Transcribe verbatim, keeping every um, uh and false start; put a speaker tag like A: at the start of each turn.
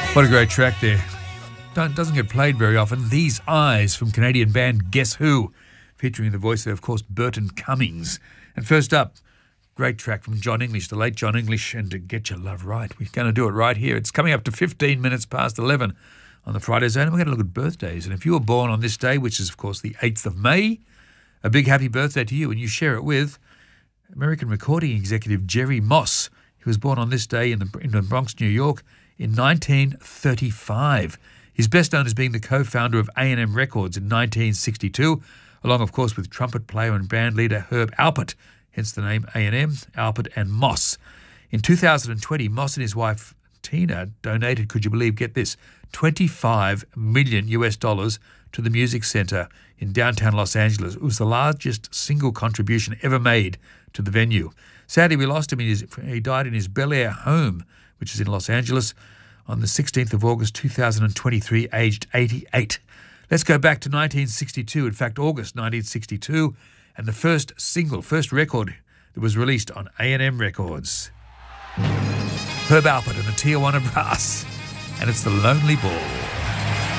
A: What a great track there. Don't, doesn't get played very often. These Eyes from Canadian band Guess Who, featuring the voice of, of course, Burton Cummings. And first up, great track from John English, the late John English, and To Get Your Love Right. We're going to do it right here. It's coming up to fifteen minutes past eleven on the Friday Zone. We're going to look at birthdays. And if you were born on this day, which is, of course, the eighth of May, a big happy birthday to you, and you share it with American recording executive Jerry Moss, who was born on this day in the, in the Bronx, New York, in nineteen thirty-five. He's best known as being the co-founder of A and M Records in nineteen sixty-two, along, of course, with trumpet player and band leader Herb Alpert, hence the name A and M, Alpert and Moss. In two thousand twenty, Moss and his wife Tina donated, could you believe, get this, twenty-five million U S dollars to the Music Center in downtown Los Angeles. It was the largest single contribution ever made to the venue. Sadly, we lost him. In his, he died in his Bel Air home, which is in Los Angeles, on the sixteenth of August two thousand twenty-three, aged eighty-eight. Let's go back to nineteen sixty-two, in fact, August nineteen sixty-two, and the first single, first record that was released on A and M Records. Herb Alpert and the Tijuana Brass, and it's The Lonely Ball.